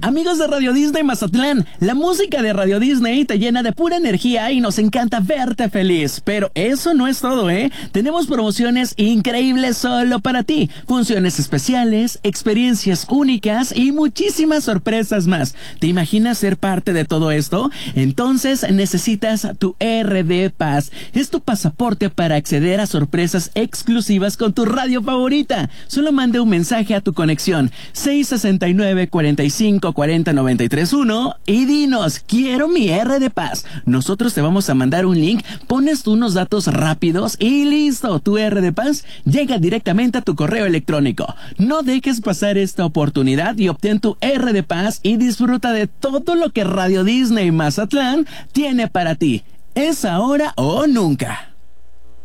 Amigos de Radio Disney Mazatlán, la música de Radio Disney te llena de pura energía y nos encanta verte feliz. Pero eso no es todo, ¿eh? Tenemos promociones increíbles solo para ti. Funciones especiales, experiencias únicas y muchísimas sorpresas más. ¿Te imaginas ser parte de todo esto? Entonces necesitas tu RD Pass. Es tu pasaporte para acceder a sorpresas exclusivas con tu radio favorita. Solo mande un mensaje a tu conexión 669 45 40 93 1 y dinos, quiero mi RD Pass. Nosotros te vamos a mandar un link, pones unos datos rápidos y listo, tu RD Pass llega directamente a tu correo electrónico. No dejes pasar esta oportunidad y obtén tu RD Pass y disfruta de todo lo que Radio Disney Mazatlán tiene para ti. Es ahora o nunca.